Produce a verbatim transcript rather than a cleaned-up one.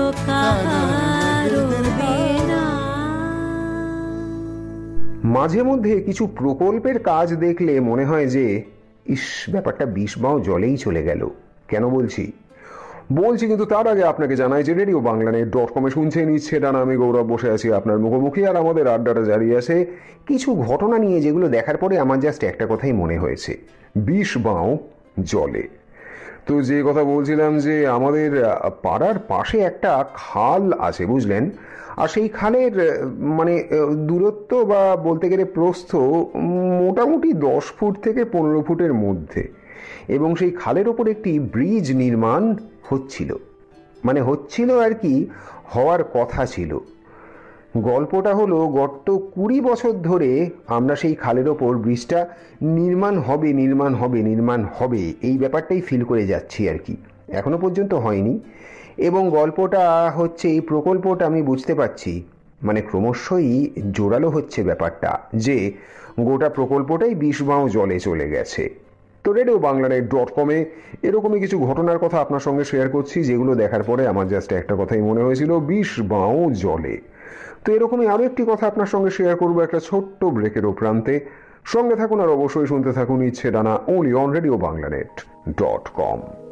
কাহারো বিনা। মাঝে মধ্যে কিছু প্রকল্পের কাজ দেখলে মনে হয় যে ইস, ব্যাপারটা বিষ বাও জলেই চলে গেল। কেন বলছি বলছি কিন্তু তার আগে আপনাকে জানাই যে রেডিও বাংলা নেট ডট কমে শুনছেন ইচ্ছে ডানা, আমি গৌরব বসে আছি আপনার মুখোমুখি, আর আমাদের আড্ডাটা জারি আছে কিছু ঘটনা নিয়ে, যেগুলো দেখার পরে আমার জাস্ট একটা কথাই মনে হয়েছে, বিষ বাও জলে। তো যে কথা বলছিলাম যে আমাদের পাড়ার পাশে একটা খাল আছে বুঝলেন, আর সেই খালের মানে দূরত্ব বা বলতে গেলে প্রস্থ মোটামুটি দশ ফুট থেকে পনেরো ফুটের মধ্যে, এবং সেই খালের ওপর একটি ব্রিজ নির্মাণ হচ্ছিল, মানে হচ্ছিল আর কি, হওয়ার কথা ছিল। গল্পটা হলো গত কুড়ি বছর ধরে আমরা সেই খালের ওপর ব্রিজটা নির্মাণ হবে নির্মাণ হবে নির্মাণ হবে এই ব্যাপারটাই ফিল করে যাচ্ছি আর কি, এখনো পর্যন্ত হয়নি। এবং গল্পটা হচ্ছে, এই প্রকল্পটা আমি বুঝতে পারছি মানে ক্রমশই জোরালো হচ্ছে ব্যাপারটা, যে গোটা প্রকল্পটাই বিষ বাও জলে চলে গেছে। তো রেডিও বাংলা নেট ডট কমে এরকমই কিছু ঘটনার কথা আপনার সঙ্গে শেয়ার করছি, যেগুলো দেখার পরে আমার জাস্ট একটা কথাই মনে হয়েছিল, বিষ বাও জলে। তো এরকমই আরো একটি কথা আপনার সঙ্গে শেয়ার করবো একটা ছোট্ট ব্রেকের প্রান্তে। সঙ্গে থাকুন আর অবশ্যই শুনতে থাকুন ইচ্ছে ডানা, only on radio Bangla net dot com.